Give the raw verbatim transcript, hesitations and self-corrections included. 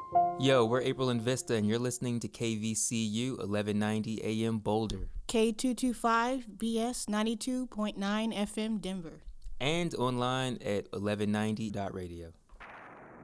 Yo, we're April and Vista, and you're listening to K V C U eleven ninety A M Boulder. K two twenty-five B S ninety-two point nine F M Denver. And online at eleven ninety dot radio.